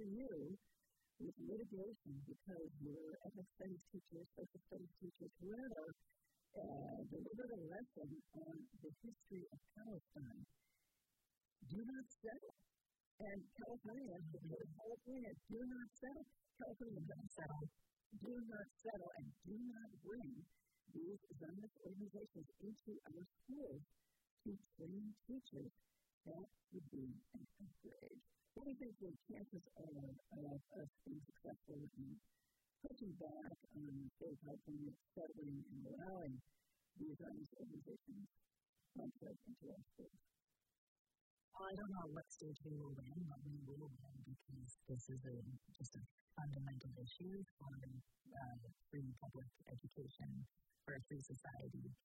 you with litigation because your ethics studies teachers, social studies teachers, whoever, delivered a lesson on the history of Palestine. Do not settle. And California, do not settle. California, don't settle. Do not settle and do not bring these Zionist organizations into our schools to train teachers. That would be an upgrade. What do you think the chances are of us being successful in pushing back on the state of California, settling and allowing these Zionist organizations into our schools? Well, I don't know what stage we will win, but we will win because this is just a fundamental issue for free public education, for a free society.